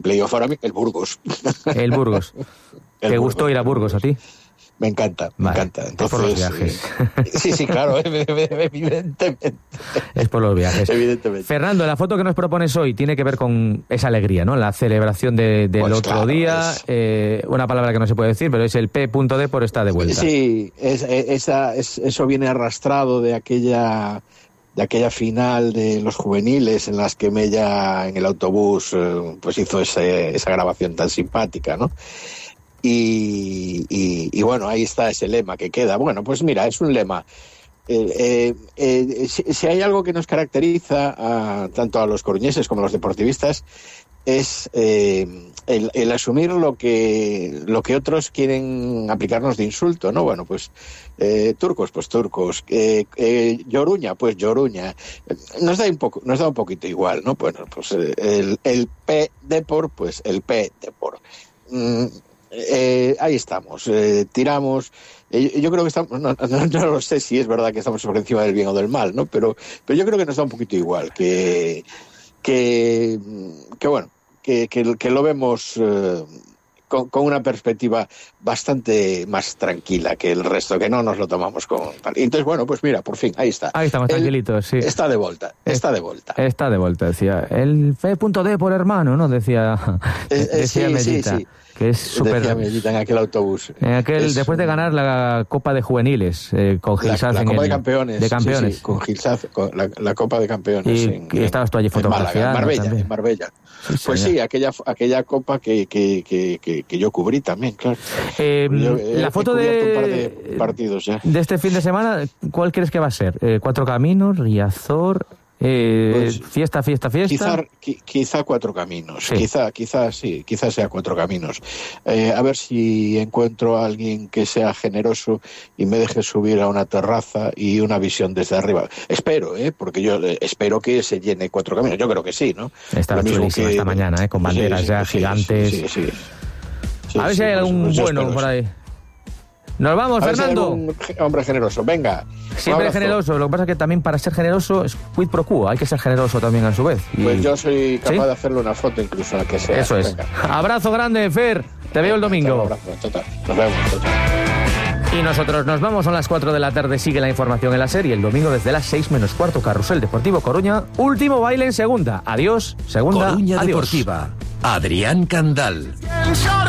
playoff ahora mismo, el Burgos. El Burgos. ¿Te gustó ir a Burgos a ti? Me encanta, me encanta. Entonces, es por los viajes. Sí, claro, evidentemente. Es por los viajes. Evidentemente. Fernando, la foto que nos propones hoy tiene que ver con esa alegría, ¿no? La celebración del pues otro claro, día. Una palabra que no se puede decir, pero es el P.D por está de vuelta. Sí, eso viene arrastrado de aquella final de los juveniles en las que Mella en el autobús pues hizo esa grabación tan simpática, ¿no? Y bueno, ahí está ese lema que queda. Bueno, pues mira, es un lema. Si hay algo que nos caracteriza tanto a los coruñeses como a los deportivistas es el asumir lo que otros quieren aplicarnos de insulto, ¿no? Bueno, pues turcos, pues turcos, Lloruña, pues Lloruña. Nos da un poquito igual, ¿no? Bueno, pues el P Depor, pues el P Depor. Ahí estamos, tiramos. Yo creo que estamos, no lo sé si es verdad que estamos por encima del bien o del mal, ¿no? Pero yo creo que nos da un poquito igual, que bueno, que lo vemos con una perspectiva bastante más tranquila que el resto, que no nos lo tomamos con tal. Y entonces, bueno, pues mira, por fin, ahí está. Ahí estamos, tranquilitos, sí. Está de vuelta. Está de vuelta, decía. El P.D por hermano, ¿no? Decía Mellita. Sí. Que es súper. Decía Mellita en aquel autobús. Después de ganar la Copa de Juveniles con Gilsaz. La Copa de Campeones. De Campeones. Sí, con Gilsaz, con la Copa de Campeones. Y estabas tú allí fotografiando. En Marbella. Sí, pues sí, aquella Copa que yo cubrí también, claro. La foto un par de partidos ya. De este fin de semana, ¿cuál crees que va a ser? Cuatro Caminos, Riazor... pues, fiesta. Quizá Cuatro Caminos. Sí. Quizá sea Cuatro Caminos. A ver si encuentro a alguien que sea generoso y me deje subir a una terraza y una visión desde arriba. Espero, porque yo espero que se llene Cuatro Caminos. Yo creo que sí, ¿no? Está chulísima esta mañana, con banderas gigantes. Sí. A ver si hay algún bueno por ahí. Nos vamos, Fernando. Si hombre generoso, venga. Siempre generoso, lo que pasa es que también para ser generoso es quid pro quo, hay que ser generoso también a su vez. Pues yo soy capaz de hacerle una foto incluso a la que sea. Eso es. Venga. Abrazo grande, Fer. Te veo el domingo. Un abrazo, nos vemos. Y nosotros nos vamos, son las 4 de la tarde, sigue la información en la serie. El domingo desde las 6 menos cuarto, Carrusel Deportivo Coruña, último baile en segunda. Adiós, segunda, Coruña adiós. Deportiva, Adrián Candal.